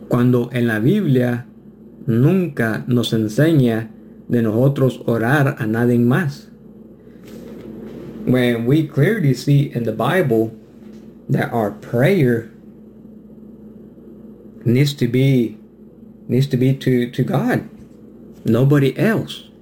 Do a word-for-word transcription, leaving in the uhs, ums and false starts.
Cuando en la Biblia nunca nos enseña de nosotros orar a nadie más. When we clearly see in the Bible that our prayer needs to be needs to be to, to God, nobody else.